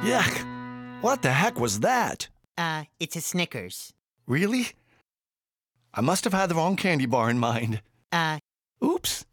Yuck! What the heck was that? It's a Snickers. Really? I must have had the wrong candy bar in mind. Oops.